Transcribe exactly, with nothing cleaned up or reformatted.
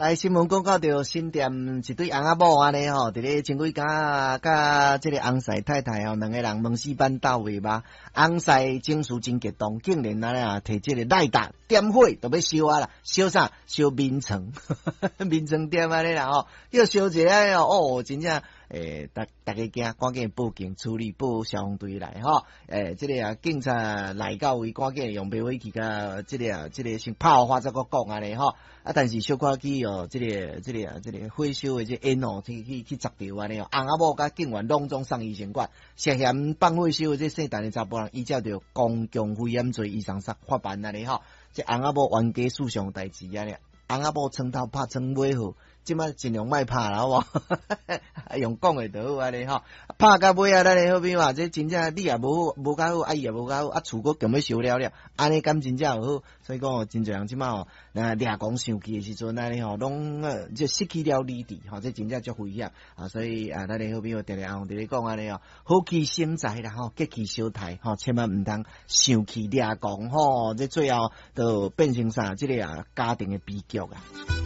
来新闻讲到着新店一对翁仔某安尼吼，伫咧前几工甲即个翁婿太太吼，两个人门市班斗位吧，翁婿情绪真激动，竟然安尼啊摕即个赖达点火，都要烧啊啦，烧啥？烧眠床，眠床点安尼啦吼，要烧一下哦，真正。诶，大大家惊，赶紧报警处理，报消防队来吼。诶，即、这个啊，警察来到位，赶紧用灭火器甲即个啊，即、这个先炮发再个讲安尼吼。啊，但是小可去哦，即、这个即、这个啊，即、这个火烧的即烟哦，去去去砸掉安尼哦。翁仔某甲警员拢总送医院管，涉嫌放火烧的即姓陈的查甫人，依照着公共危险罪以上杀法办安尼吼。即翁仔某冤家诉讼代志安尼，翁仔某床头拍床尾好。即摆尽量莫拍啦，好无？用讲诶就好安尼吼，拍到尾啊，咱诶好比话，这真正你也无无介好，啊伊也无介好，啊厝佫强要烧了了，安尼敢真正有好？所以讲哦，真侪人即摆吼，那掠讲生气诶时阵，安尼吼，拢呃就失去了理智，吼，这真正足危险啊！所以啊，咱诶好比话，定定红伫咧讲安尼哦，好气生财啦，吼，吉气烧财，吼，千万毋通生气掠讲，吼，这最后就变成啥？即、这个啊家庭诶悲剧啊！